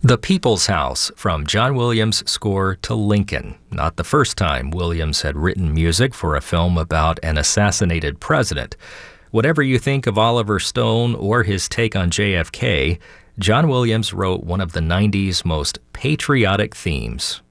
The People's House, from John Williams' score to Lincoln. Not the first time Williams had written music for a film about an assassinated president. Whatever you think of Oliver Stone or his take on JFK, John Williams wrote one of the 90s most patriotic themes.